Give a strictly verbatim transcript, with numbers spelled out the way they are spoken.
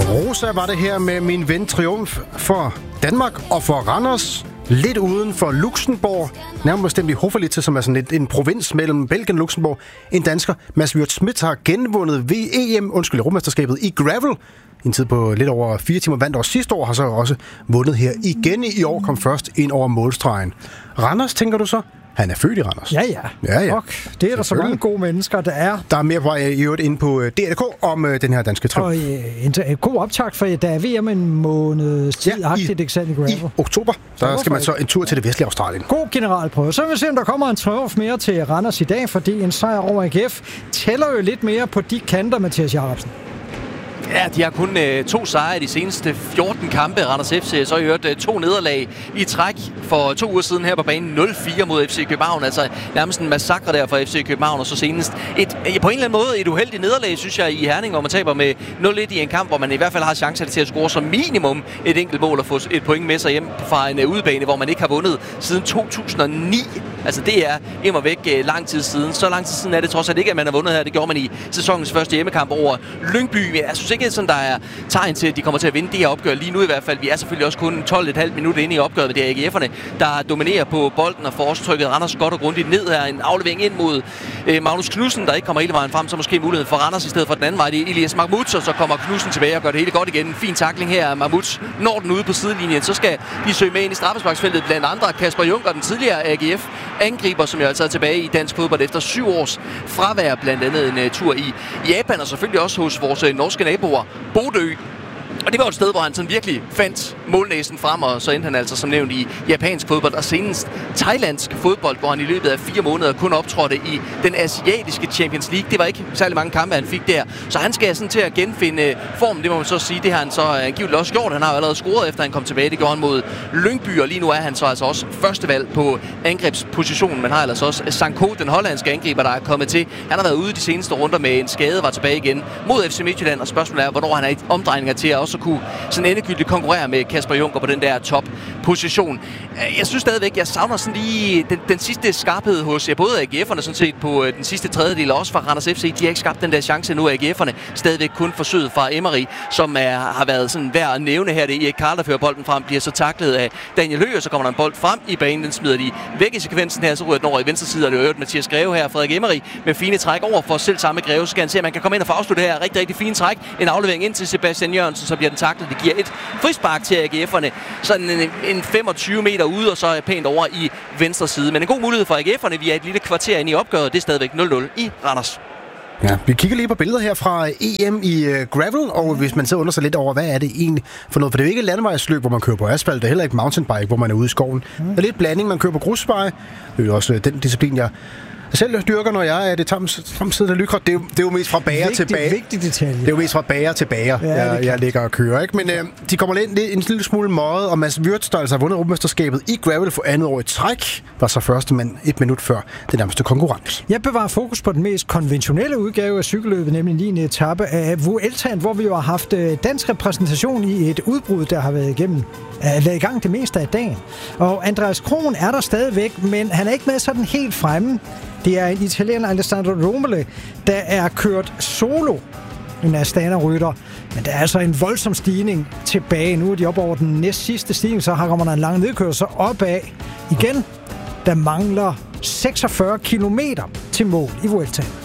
Rosa var det her med Min Ven Triumf for Danmark og for Randers. Lidt uden for Luxembourg, nærmere bestemt i Hoferlitze, som er sådan lidt en provins mellem Belgien og Luxembourg. En dansker, Mads Wirt Schmidt, har genvundet V E M, undskyld, Europamesterskabet i gravel. I en tid på lidt over fire timer vandt, og sidste år har så også vundet her igen. I år kom først ind over målstregen. Randers, tænker du så? Han er født i Randers. Ja, ja. ja, ja. Og det er der så mange gode mennesker, der er. Der er mere på i øvrigt inde på D R K om uh, den her danske triumf. Og uh, en, en god optakt, for der er V M en måneds tid, ja, i, eksempel i gravel. I oktober, der skal man så en tur til det vestlige Australien. God generalprøve. Så vil vi se, om der kommer en triumf mere til Randers i dag, fordi en sejr over A G F tæller jo lidt mere på de kanter, Mathias Jacobsen. Ja, de har kun øh, to sejre i de seneste fjorten kampe. Randers F C så har hørt øh, to nederlag i træk for to uger siden her på banen. nul fire mod F C København. Altså nærmest en massakre der for F C København. Og så senest et, på en eller anden måde et uheldigt nederlag, synes jeg, i Herning, hvor man taber med nul et i en kamp, hvor man i hvert fald har chancer til at score som minimum et enkelt mål og få et point med sig hjem fra en uh, udebane, hvor man ikke har vundet siden to tusind og ni. Altså det er immer væk uh, lang tid siden. Så lang tid siden er det trods alt ikke, at man har vundet her. Det gjorde man i sæsonens første hjemmekamp over Lyngby. Men jeg synes ikke, sådan, der er tegn til, at de kommer til at vinde det her opgør lige nu i hvert fald. Vi er selvfølgelig også kun tolv komma fem minutter inde i opgøret, men det er A G F'erne, der dominerer på bolden og får også trykket Randers godt og grundigt ned her. En aflevering ind mod øh, Magnus Knudsen, der ikke kommer hele vejen frem, så måske muligheden for Randers i stedet for den anden vej. Det er Elias Mahmoud, og så kommer Knudsen tilbage og gør det hele godt igen. En fin tackling her. Mahmoud når den ude på sidelinjen, så skal de søge med ind i straffesparksfeltet. Blandt andre Kasper Junker, den tidligere A G F-angriber, som jo altså er tilbage i dansk fodbold efter syv års fravær, blandt andet en uh, tur i Japan, og selvfølgelig også hos vores uh, norske naboer Bodø. Og det var et sted, hvor han sådan virkelig fandt målnæsen frem, og så endte han altså som nævnt i japansk fodbold, og senest thailandsk fodbold, hvor han i løbet af fire måneder kun optrådte i den asiatiske Champions League. Det var ikke særlig mange kampe, han fik der. Så han skal sådan til at genfinde formen, det må man så sige. Det har han så angiveligt også gjort. Han har jo allerede scoret, efter han kom tilbage. Det gjorde han mod Lyngby, og lige nu er han så altså også førstevalg på angrebspositionen. Man har altså også Sanko, den hollandske angriber, der er kommet til. Han har været ude de seneste runder med en skade, var tilbage igen mod F C Midtjylland, og spørgsmålet er, hvornår han er i omdrejninger til at også kunne sådan endegyldigt konkurrere med Kasper Junker på den der top-position. Jeg synes stadigvæk, jeg savner sådan lige den, den sidste skarphed hos ja, både A G F'erne sådan set på den sidste tredjedel, og også fra Randers F C. De har ikke skabt den der chance nu. A G F'erne stadigvæk kun forsøget fra Emery, som er, har været sådan værd at nævne her. Det er Erik Karl, der fører bolden frem, bliver så taklet af Daniel Høgh, og så kommer der en bold frem i banen. Den smider de væk i sekvensen her, så ryger den over i venstre side, og det er øvrigt Mathias Greve her, Frederik Emery med fine træk over for selv samme Greve. Så skal han se, at man kan komme ind og få afslutte her. Rigtig, rigtig fine træk. En aflevering ind til Sebastian Jørgensen, så bliver den taklet. Det giver et frispark til A G F'erne. Sådan en, en femogtyve meter ude, og så er pænt over i venstre side. Men en god mulighed for A G F'erne. Vi er et lille kvarter inde i opgøret. Det er stadigvæk nul nul i Randers. Ja, vi kigger lige på billeder her fra E M i uh, gravel, og hvis man sidder under sig lidt over, hvad er det egentlig for noget? For det er jo ikke et landevejsløb, hvor man kører på asfalt, det er heller ikke mountainbike, hvor man er ude i skoven. Mm. Det er lidt blanding, man kører på grusveje. Det er jo også uh, den disciplin, jeg selv dyrker, når jeg er det tamsiddende lykret. Det, det er jo mest fra bager vigtig, til bager. Vigtig detalje. Det er jo mest fra bager til bager, ja, jeg, jeg ligger og kører, ikke? Men øh, de kommer lidt, lidt en lille smule møget, og Mads Wirt, der altså har vundet Europamesterskabet i gravel for andet år i træk, var så første mand et minut før det nærmeste konkurrent. Jeg bevarer fokus på den mest konventionelle udgave af cykelløbet, nemlig niende etape af Vueltaen, hvor vi jo har haft dansk repræsentation i et udbrud, der har været igennem, uh, været i gang det meste af dagen. Og Andreas Kron er der stadigvæk, men han er ikke med sådan helt fremme. Det er en italiener, Alessandro Romele, der er kørt solo, en Astana-rytter. Men der er altså en voldsom stigning tilbage. Nu er de oppe over den næst sidste stigning, så kommer der en lang nedkørsel opad. Igen, der mangler seksogfyrre kilometer til mål i Vueltaen.